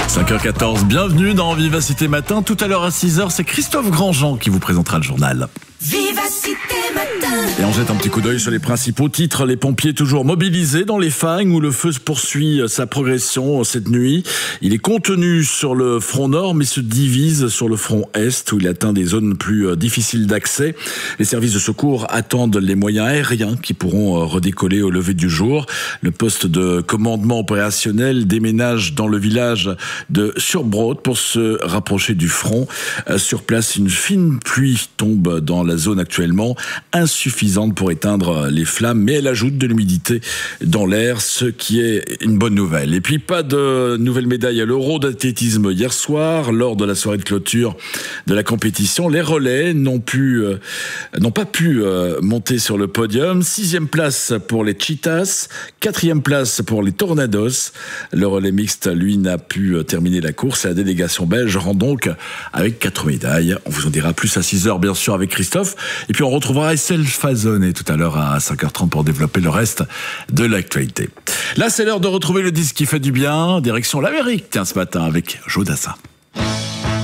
5h14, bienvenue dans Vivacité Matin. Tout à l'heure à 6h, c'est Christophe Grandjean qui vous présentera le journal. Vivacité Matin. Et on jette un petit coup d'œil sur les principaux titres. Les pompiers toujours mobilisés dans les Fagnes où le feu se poursuit sa progression cette nuit. Il est contenu sur le front nord mais se divise sur le front est où il atteint des zones plus difficiles d'accès. Les services de secours attendent les moyens aériens qui pourront redécoller au lever du jour. Le poste de commandement opérationnel déménage dans le village de Surbrode pour se rapprocher du front. Sur place, une fine pluie tombe dans la zone actuellement insuffisante pour éteindre les flammes, mais elle ajoute de l'humidité dans l'air, ce qui est une bonne nouvelle. Et puis pas de nouvelle médaille à l'Euro d'athlétisme hier soir. Lors de la soirée de clôture de la compétition, les relais n'ont pas pu monter sur le podium. 6e place pour les Cheetahs, 4e place pour les Tornados. Le relais mixte, lui, n'a pu terminer la course. La délégation belge rend donc avec 4 médailles. On vous en dira plus à 6h, bien sûr, avec Christophe. Et puis on retrouvera Estelle Fazonnet tout à l'heure à 5h30 pour développer le reste de l'actualité. Là, c'est l'heure de retrouver le disque qui fait du bien. Direction l'Amérique, tiens, ce matin avec Joe Dassin.